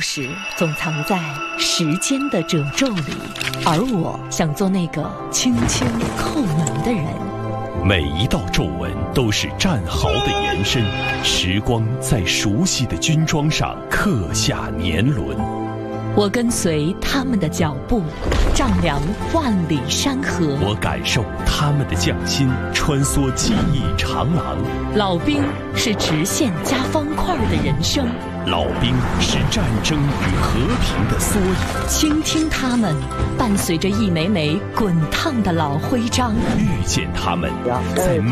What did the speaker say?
匙总藏在时间的褶皱里，而我想做那个轻轻叩门的人。 每一道皱纹都是战壕的延伸，时光在熟悉的军装上刻下年轮。 我跟随他们的脚步，丈量万里山河。 我感受他们的匠心，穿梭记忆长廊。 老兵是直线加方块的人生， 老兵是战争与和平的缩影。 倾听他们，伴随着一枚枚滚烫的老徽章。 遇见他们，在